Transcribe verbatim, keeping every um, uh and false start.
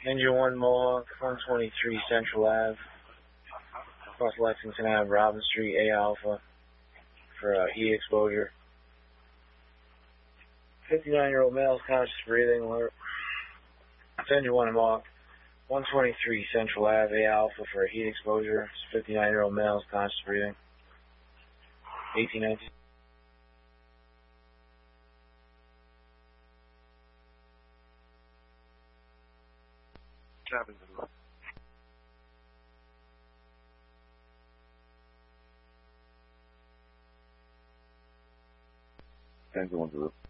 Engine one Mohawk, one twenty-three Central Ave, across Lexington Ave, Robin Street, A Alpha, for uh, heat exposure. fifty-nine-year-old male, conscious breathing alert. It's Engine one Mohawk, one twenty-three Central Ave, A Alpha, for heat exposure. It's fifty-nine-year-old male, conscious breathing. eighteen nineteen. Cabin. Engine one zero.